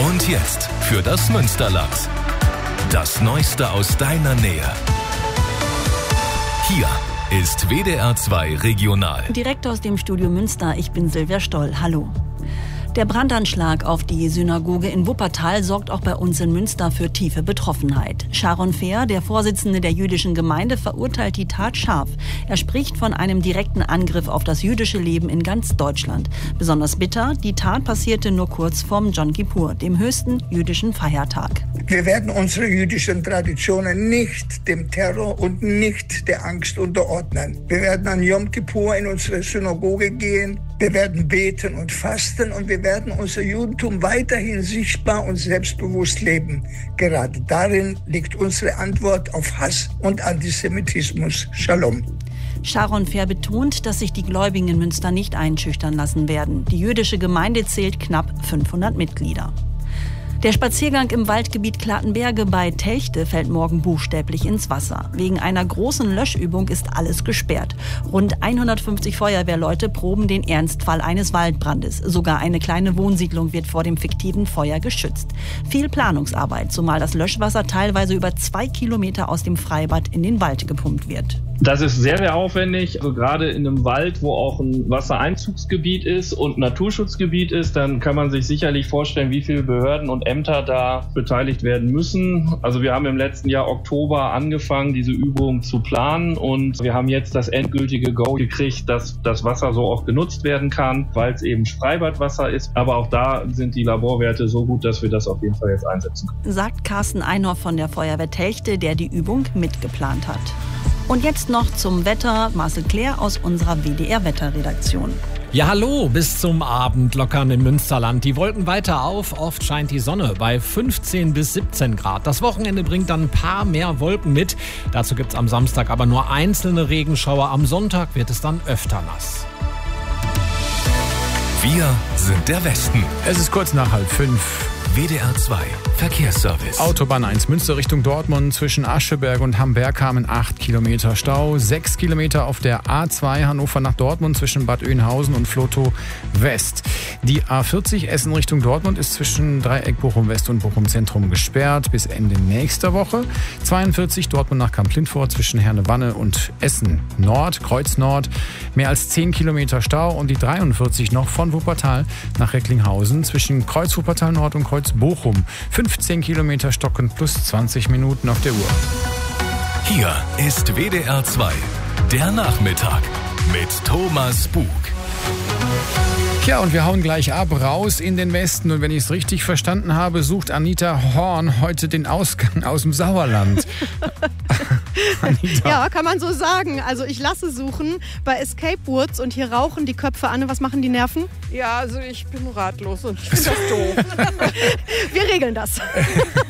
Und jetzt für das Münsterland. Das Neueste aus deiner Nähe. Hier ist WDR 2 Regional. Direkt aus dem Studio Münster, ich bin Silvia Stoll. Hallo. Der Brandanschlag auf die Synagoge in Wuppertal sorgt auch bei uns in Münster für tiefe Betroffenheit. Sharon Fehr, der Vorsitzende der jüdischen Gemeinde, verurteilt die Tat scharf. Er spricht von einem direkten Angriff auf das jüdische Leben in ganz Deutschland. Besonders bitter, die Tat passierte nur kurz vorm Yom Kippur, dem höchsten jüdischen Feiertag. Wir werden unsere jüdischen Traditionen nicht dem Terror und nicht der Angst unterordnen. Wir werden an Yom Kippur in unsere Synagoge gehen. Wir werden beten und fasten und wir werden unser Judentum weiterhin sichtbar und selbstbewusst leben. Gerade darin liegt unsere Antwort auf Hass und Antisemitismus. Shalom. Sharon Fehr betont, dass sich die Gläubigen in Münster nicht einschüchtern lassen werden. Die jüdische Gemeinde zählt knapp 500 Mitglieder. Der Spaziergang im Waldgebiet Klatenberge bei Telchte fällt morgen buchstäblich ins Wasser. Wegen einer großen Löschübung ist alles gesperrt. Rund 150 Feuerwehrleute proben den Ernstfall eines Waldbrandes. Sogar eine kleine Wohnsiedlung wird vor dem fiktiven Feuer geschützt. Viel Planungsarbeit, zumal das Löschwasser teilweise über 2 Kilometer aus dem Freibad in den Wald gepumpt wird. Das ist sehr, sehr aufwendig. Also gerade in einem Wald, wo auch ein Wassereinzugsgebiet ist und Naturschutzgebiet ist, dann kann man sich sicherlich vorstellen, wie viele Behörden und Ämter da beteiligt werden müssen. Also wir haben im letzten Jahr Oktober angefangen, diese Übung zu planen und wir haben jetzt das endgültige Go gekriegt, dass das Wasser so auch genutzt werden kann, weil es eben Freibadwasser ist. Aber auch da sind die Laborwerte so gut, dass wir das auf jeden Fall jetzt einsetzen können. Sagt Carsten Einhoff von der Feuerwehr Telchte, der die Übung mitgeplant hat. Und jetzt noch zum Wetter. Marcel Claire aus unserer WDR-Wetterredaktion. Ja, hallo, bis zum Abend lockern im Münsterland. Die Wolken weiter auf, oft scheint die Sonne bei 15 bis 17 Grad. Das Wochenende bringt dann ein paar mehr Wolken mit. Dazu gibt's am Samstag aber nur einzelne Regenschauer. Am Sonntag wird es dann öfter nass. Wir sind der Westen. Es ist kurz nach 4:30. WDR 2 Verkehrsservice. Autobahn 1 Münster Richtung Dortmund zwischen Ascheberg und Hamberg haben 8 Kilometer Stau. 6 Kilometer auf der A2 Hannover nach Dortmund zwischen Bad Oeynhausen und Vlotho West. Die A40 Essen Richtung Dortmund ist zwischen Dreieck Bochum West und Bochum Zentrum gesperrt bis Ende nächster Woche. 42 Dortmund nach Kamp-Lindfort zwischen Herne-Wanne und Essen Nord, Kreuz Nord. Mehr als 10 Kilometer Stau und die 43 noch von Wuppertal nach Recklinghausen zwischen Kreuz Wuppertal Nord und Kreuz Bochum. 15 Kilometer stocken plus 20 Minuten auf der Uhr. Hier ist WDR 2, der Nachmittag mit Thomas Bug. Ja, und wir hauen gleich ab, raus in den Westen. Und wenn ich es richtig verstanden habe, sucht Anita Horn heute den Ausgang aus dem Sauerland. Anita. Ja, kann man so sagen. Also ich lasse suchen bei Escape Woods und hier rauchen die Köpfe an. Was machen die Nerven? Ja, also ich bin ratlos und ich finde das doof. Wir regeln das.